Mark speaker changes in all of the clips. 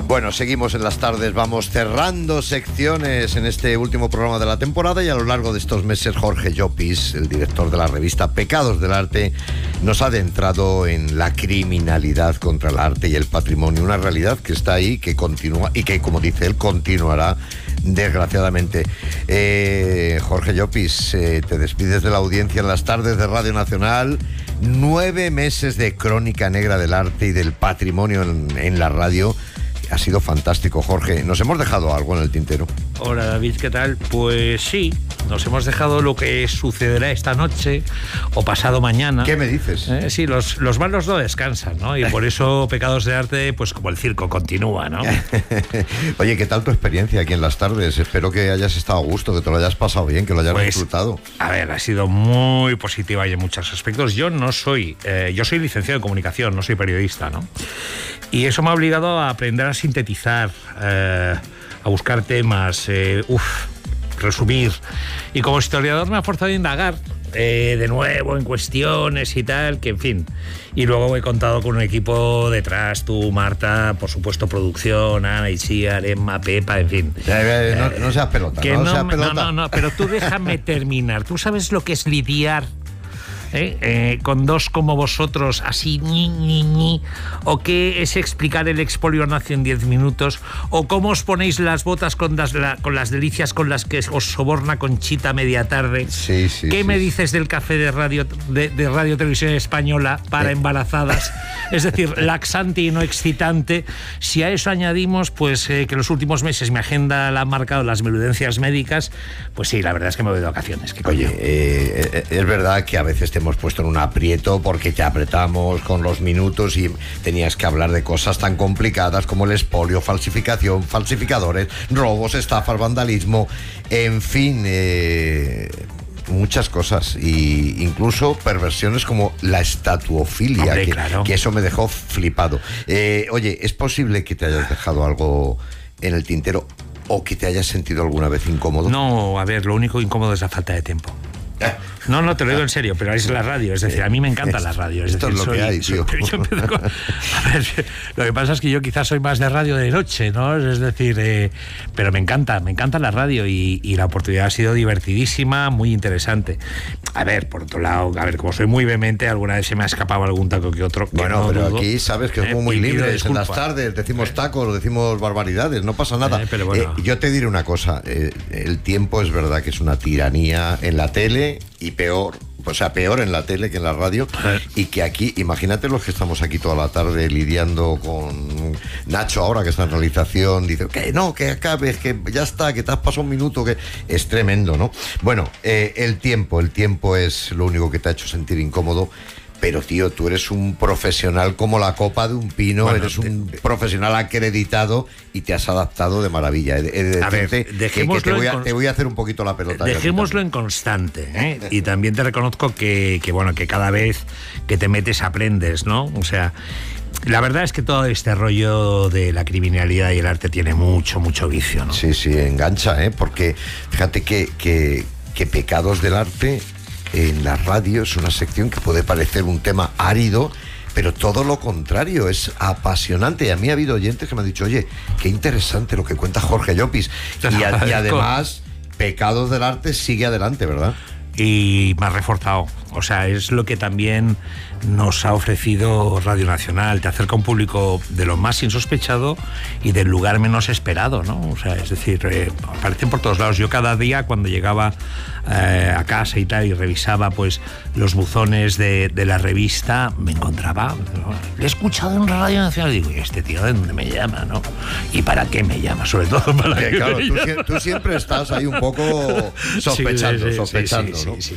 Speaker 1: Bueno, seguimos en las tardes, vamos cerrando secciones en este último programa de la temporada y a lo largo de estos meses Jorge Llopis, el director de la revista Pecados del Arte, nos ha adentrado en la criminalidad contra el arte y el patrimonio, una realidad que está ahí, que continúa y que, como dice él, continuará desgraciadamente. Jorge Llopis, te despides de la audiencia en las tardes de Radio Nacional. 9 meses de crónica negra del arte y del patrimonio en la radio. Ha sido fantástico, Jorge. ¿Nos hemos dejado algo en el tintero?
Speaker 2: Hola, David, ¿qué tal? Pues sí, nos hemos dejado lo que sucederá esta noche o pasado mañana.
Speaker 1: ¿Qué me dices?
Speaker 2: Sí, los malos no descansan, ¿no? Y por eso Pecados de Arte, pues como el circo, continúa, ¿no?
Speaker 1: Oye, ¿qué tal tu experiencia aquí en las tardes? Espero que hayas estado a gusto, que te lo hayas pasado bien, que lo hayas disfrutado.
Speaker 2: A ver, ha sido muy positiva y en muchos aspectos. Yo soy licenciado en comunicación, no soy periodista, ¿no? Y eso me ha obligado a aprender a sintetizar, a buscar temas, resumir. Y como historiador me ha forzado a indagar de nuevo en cuestiones y tal, que en fin. Y luego he contado con un equipo detrás, tú, Marta, por supuesto, producción, Ana, Itziar, Emma, Pepa, en fin.
Speaker 1: No seas pelota,
Speaker 2: No, pero tú déjame terminar. ¿Tú sabes lo que es lidiar con dos como vosotros, así, o qué es explicar el expolio nazi en 10 minutos, o cómo os ponéis las botas con las delicias con las que os soborna Conchita media tarde?
Speaker 1: Sí,
Speaker 2: ¿Qué me dices del café de Radio Televisión Española para embarazadas? Es decir, laxante y no excitante. Si a eso añadimos, pues que los últimos meses mi agenda la han marcado las menudencias médicas, pues sí, la verdad es que me voy de vacaciones.
Speaker 1: Oye, es verdad que a veces te hemos puesto en un aprieto porque te apretamos con los minutos y tenías que hablar de cosas tan complicadas como el expolio, falsificación, falsificadores, robos, estafas, vandalismo, en fin, muchas cosas, e incluso perversiones como la estatuofilia.
Speaker 2: Hombre, claro.
Speaker 1: Que eso me dejó flipado. Oye, ¿es posible que te hayas dejado algo en el tintero o que te hayas sentido alguna vez incómodo?
Speaker 2: No, a ver, lo único incómodo es la falta de tiempo. No, te lo digo en serio, pero es la radio, es decir, a mí me encanta la radio.
Speaker 1: Esto es lo que hay, tío.
Speaker 2: A ver, lo que pasa es que yo quizás soy más de radio de noche, ¿no? Es decir, pero me encanta la radio y la oportunidad ha sido divertidísima, muy interesante. A ver, por otro lado, como soy muy vehemente, alguna vez se me ha escapado algún taco que otro.
Speaker 1: Bueno, pero aquí sabes que somos muy libres en las tardes, decimos tacos, decimos barbaridades, no pasa nada.
Speaker 2: Pero bueno.
Speaker 1: Yo te diré una cosa, el tiempo es verdad que es una tiranía en la tele y peor en la tele que en la radio, y que aquí, imagínate los que estamos aquí toda la tarde lidiando con Nacho ahora que está en realización, dice que acabes, que ya está, que te has pasado un minuto, que es tremendo, ¿no? Bueno, el tiempo es lo único que te ha hecho sentir incómodo. Pero, tío, tú eres un profesional como la copa de un pino, bueno, eres un profesional acreditado y te has adaptado de maravilla.
Speaker 2: A ver,
Speaker 1: te voy a hacer un poquito la pelota.
Speaker 2: Dejémoslo en constante, ¿eh? Y también te reconozco que cada vez que te metes aprendes, ¿no? O sea, la verdad es que todo este rollo de la criminalidad y el arte tiene mucho vicio, ¿no?
Speaker 1: Sí, engancha, porque fíjate que Pecados del Arte en la radio es una sección que puede parecer un tema árido, pero todo lo contrario, es apasionante. Y a mí ha habido oyentes que me han dicho, oye, qué interesante lo que cuenta Jorge Llopis. Y además, Pecados del Arte sigue adelante, ¿verdad?
Speaker 2: Y me ha reforzado. O sea, es lo que también nos ha ofrecido Radio Nacional. Te acerca a un público de lo más insospechado y del lugar menos esperado, ¿no? O sea, es decir, aparecen por todos lados. Yo cada día cuando llegaba a casa y tal y revisaba pues los buzones de la revista, me encontraba, le he escuchado en Radio Nacional, digo, ¿y este tío de dónde me llama, no? ¿Y para qué me llama? Sobre todo para qué
Speaker 1: claro,
Speaker 2: me llama.
Speaker 1: Tú siempre estás ahí un poco sospechando, ¿no?
Speaker 2: Sí.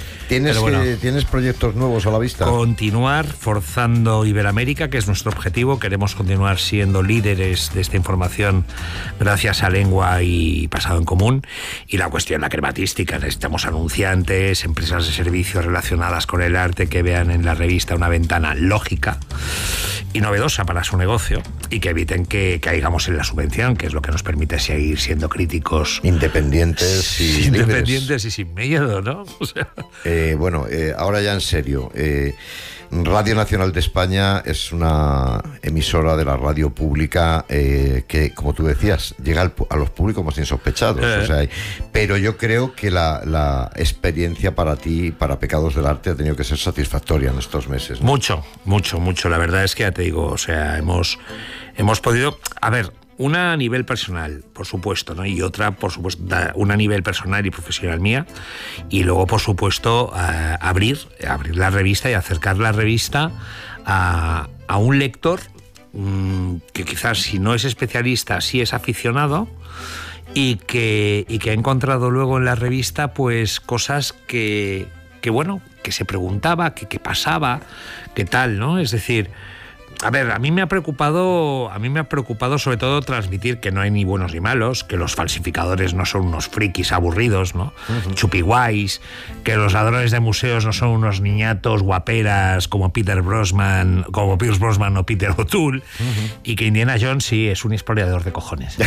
Speaker 1: ¿Tienes proyectos nuevos a la vista?
Speaker 2: Continuar forzando Iberoamérica, que es nuestro objetivo. Queremos continuar siendo líderes de esta información gracias a Lengua y Pasado en Común. Y la cuestión, la crematística. Necesitamos anunciantes, empresas de servicios relacionadas con el arte que vean en la revista una ventana lógica y novedosa para su negocio. y que eviten que caigamos en la subvención, que es lo que nos permite seguir siendo críticos
Speaker 1: independientes
Speaker 2: y sin miedo, ¿no? O sea...
Speaker 1: ahora ya en serio, Radio Nacional de España es una emisora de la radio pública que, como tú decías, llega a los públicos más insospechados. Pero yo creo que la experiencia para ti, para Pecados del Arte, ha tenido que ser satisfactoria en estos meses, ¿no?
Speaker 2: Mucho. La verdad es que ya te digo, o sea, hemos podido... A ver, una a nivel personal, por supuesto, ¿no? Y otra, por supuesto, una a nivel personal y profesional mía. Y luego, por supuesto, abrir la revista y acercar la revista a un lector que quizás, si no es especialista, sí es aficionado, y que ha encontrado luego en la revista pues cosas que se preguntaba, que pasaba, que tal, ¿no? Es decir... A ver, a mí me ha preocupado sobre todo transmitir que no hay ni buenos ni malos, que los falsificadores no son unos frikis aburridos, ¿no? Chupiguays, que los ladrones de museos no son unos niñatos guaperas como Pierce Brosnan o Peter O'Toole, y que Indiana Jones sí es un historiador de cojones.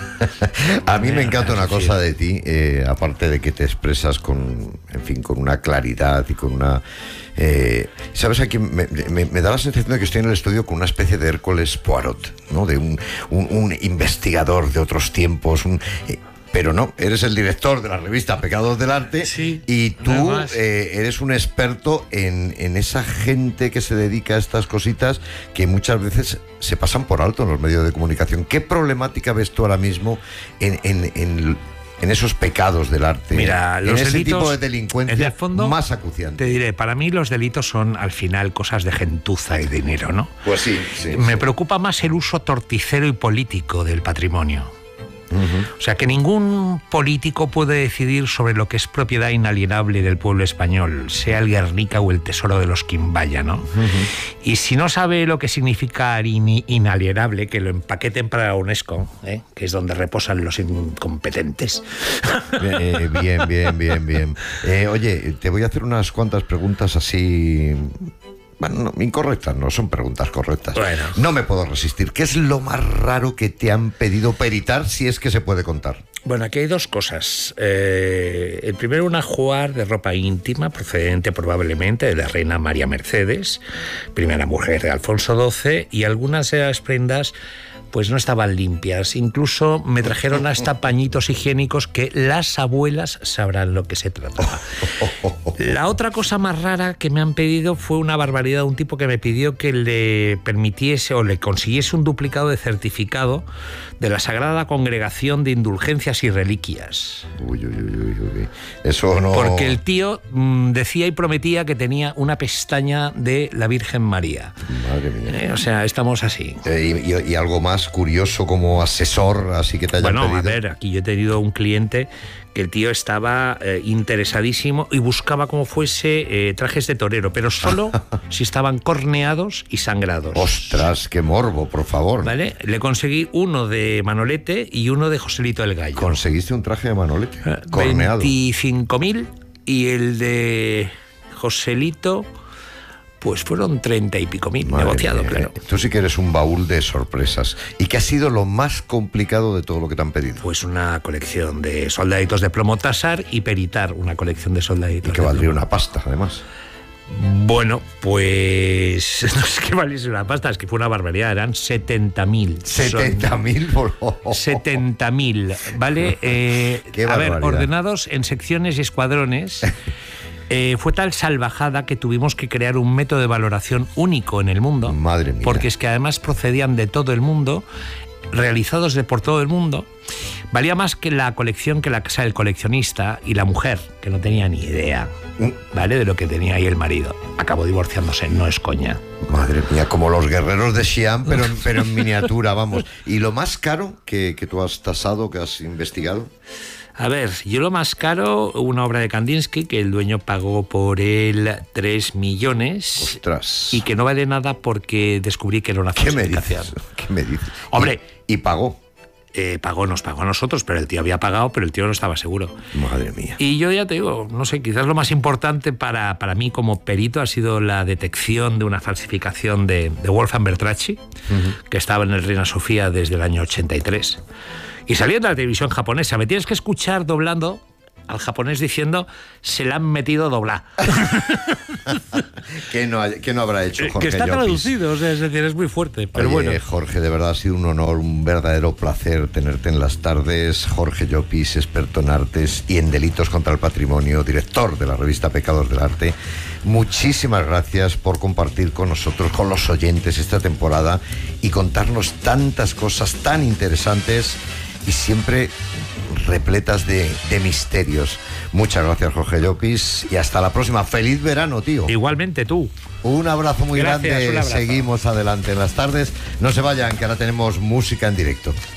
Speaker 1: A mí me encanta una cosa de ti, aparte de que te expresas con una claridad y con una... ¿sabes? Aquí me da la sensación de que estoy en el estudio con una especie de Hércules Poirot, ¿no? De un investigador de otros tiempos, pero no, eres el director de la revista Pecados del Arte,
Speaker 2: sí,
Speaker 1: y tú eres un experto en esa gente que se dedica a estas cositas que muchas veces se pasan por alto en los medios de comunicación. ¿Qué problemática ves tú ahora mismo en esos pecados del arte?
Speaker 2: Mira, los
Speaker 1: ese
Speaker 2: delitos,
Speaker 1: tipo de delincuencia
Speaker 2: en el fondo,
Speaker 1: más acuciante?
Speaker 2: Te diré, para mí los delitos son al final cosas de gentuza y dinero, ¿no?
Speaker 1: Pues sí.
Speaker 2: Me preocupa más el uso torticero y político del patrimonio. O sea, que ningún político puede decidir sobre lo que es propiedad inalienable del pueblo español, sea el Guernica o el tesoro de los Quimbaya, ¿no? Y si no sabe lo que significa inalienable, que lo empaqueten para la UNESCO, que es donde reposan los incompetentes.
Speaker 1: Bien. Oye, te voy a hacer unas cuantas preguntas así... Bueno, no, incorrectas, no son preguntas correctas.
Speaker 2: Bueno.
Speaker 1: No me puedo resistir. ¿Qué es lo más raro que te han pedido peritar, si es que se puede contar?
Speaker 2: Bueno, aquí hay dos cosas. El primero, un ajuar de ropa íntima procedente probablemente de la reina María Mercedes, primera mujer de Alfonso XII, y algunas de las prendas pues no estaban limpias. Incluso me trajeron hasta pañitos higiénicos que las abuelas sabrán lo que se trataba. La otra cosa más rara que me han pedido fue una barbaridad. Un tipo que me pidió que le permitiese o le consiguiese un duplicado de certificado de la Sagrada Congregación de Indulgencias y Reliquias.
Speaker 1: Uy. Eso no...
Speaker 2: Porque el tío decía y prometía que tenía una pestaña de la Virgen María.
Speaker 1: Madre mía.
Speaker 2: O sea, estamos así.
Speaker 1: Y algo más curioso como asesor, así que te hayan pedido.
Speaker 2: A ver, aquí yo he tenido un cliente que el tío estaba interesadísimo y buscaba como fuese trajes de torero, pero solo si estaban corneados y sangrados.
Speaker 1: ¡Ostras, qué morbo, por favor!
Speaker 2: ¿Vale? Le conseguí uno de Manolete y uno de Joselito el Gallo.
Speaker 1: ¿Conseguiste un traje de Manolete? Corneado.
Speaker 2: 25.000, y el de Joselito... pues fueron 30 y pico mil, negociado, claro.
Speaker 1: Tú sí que eres un baúl de sorpresas. ¿Y qué ha sido lo más complicado de todo lo que te han pedido?
Speaker 2: Pues una colección de soldaditos de plomo tasar y peritar una colección de soldaditos.
Speaker 1: Y que valdría una pasta, además.
Speaker 2: Bueno, pues no es que valiese una pasta, es que fue una barbaridad, eran 70.000.
Speaker 1: 70.000 por...
Speaker 2: 70.000, ¿vale? A ver, ordenados en secciones y escuadrones. Fue tal salvajada que tuvimos que crear un método de valoración único en el mundo.
Speaker 1: Madre mía.
Speaker 2: Porque es que además procedían de todo el mundo, realizados por todo el mundo. Valía más que la colección que la casa del coleccionista y la mujer, que no tenía ni idea, ¿vale?, de lo que tenía ahí el marido. Acabó divorciándose, no es coña.
Speaker 1: Madre mía, como los guerreros de Xi'an, pero en miniatura, vamos. ¿Y lo más caro que tú has tasado, que has investigado?
Speaker 2: A ver, yo lo más caro, una obra de Kandinsky, que el dueño pagó por él 3 millones.
Speaker 1: ¡Ostras!
Speaker 2: Y que no vale nada porque descubrí que era una falsificación.
Speaker 1: ¿Qué me dices?
Speaker 2: Hombre.
Speaker 1: ¿Y pagó?
Speaker 2: nos pagó a nosotros, pero el tío había pagado, pero el tío no estaba seguro.
Speaker 1: Madre mía.
Speaker 2: Y yo ya te digo, no sé, quizás lo más importante para mí como perito ha sido la detección de una falsificación de Wolfgang Bertracchi, que estaba en el Reina Sofía desde el año 83. Y saliendo a la televisión japonesa, me tienes que escuchar doblando al japonés diciendo, se la han metido a doblar.
Speaker 1: ¿Qué no habrá hecho Jorge
Speaker 2: Que está
Speaker 1: Llopis?
Speaker 2: traducido, o sea, es decir, es muy fuerte. Pero
Speaker 1: Oye,
Speaker 2: bueno.
Speaker 1: Jorge, de verdad ha sido un honor, un verdadero placer tenerte en las tardes. Jorge Llopis, experto en artes y en delitos contra el patrimonio, director de la revista Pecados del Arte. Muchísimas gracias por compartir con nosotros, con los oyentes, esta temporada y contarnos tantas cosas tan interesantes y siempre repletas de misterios. Muchas gracias, Jorge Llopis, y hasta la próxima. ¡Feliz verano, tío!
Speaker 2: Igualmente tú.
Speaker 1: Un abrazo muy
Speaker 2: Gracias,
Speaker 1: grande.
Speaker 2: un abrazo.
Speaker 1: Seguimos adelante en las tardes. No se vayan, que ahora tenemos música en directo.